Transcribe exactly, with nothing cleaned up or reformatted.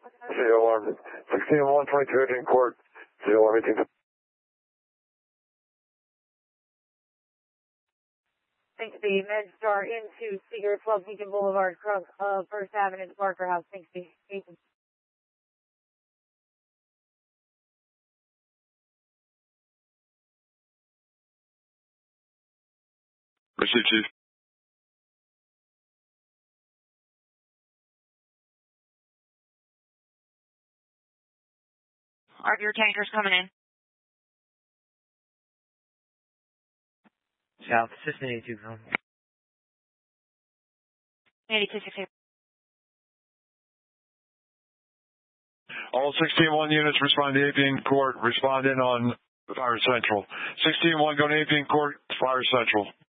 C alarm. sixteen one, twenty-two eighteen court. C alarm eighteen. Thanks, B. MedStar into Cedar twelve Beacon Boulevard, across uh, First Avenue to Parker House. Thanks, B. Ethan. Receive, Chief. Are your tankers coming in? South, Assistant eighty-two, come. eighty-two sixty. All sixteen one units respond to Apian Court. Respond in on Fire Central. sixteen one going to Apian Court, Fire Central.